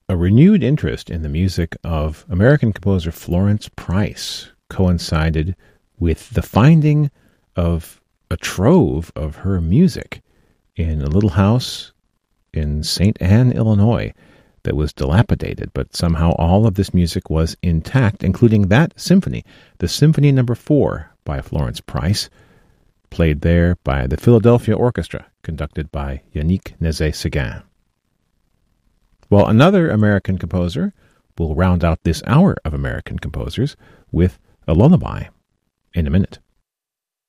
A renewed interest in the music of American composer Florence Price coincided with the finding of a trove of her music in a little house in St. Anne, Illinois, that was dilapidated, but somehow all of this music was intact, including that symphony, the Symphony No. 4 by Florence Price, played there by the Philadelphia Orchestra, conducted by Yannick Nézet-Séguin. Well, another American composer will round out this hour of American composers with a lullaby in a minute.